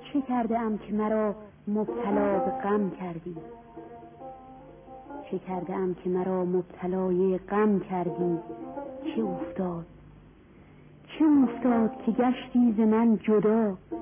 چه کرده ام که مرا مبتلا به غم کردی؟ چه کرده ام که مرا مبتلای غم کردی؟ چه افتاد که گشتی ز من جدا؟